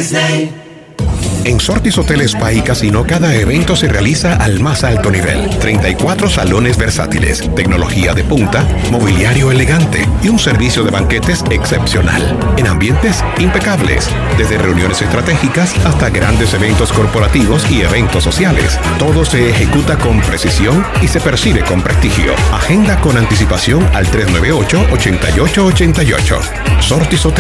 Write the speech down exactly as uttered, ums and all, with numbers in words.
Disney. En Sortis Hotel Spa y Casino, cada evento se realiza al más alto nivel. treinta y cuatro salones versátiles, tecnología de punta, mobiliario elegante y un servicio de banquetes excepcional. En ambientes impecables, desde reuniones estratégicas hasta grandes eventos corporativos y eventos sociales. Todo se ejecuta con precisión y se percibe con prestigio. Agenda con anticipación al tres nueve ocho, ocho ocho ocho ocho. Sortis Hotel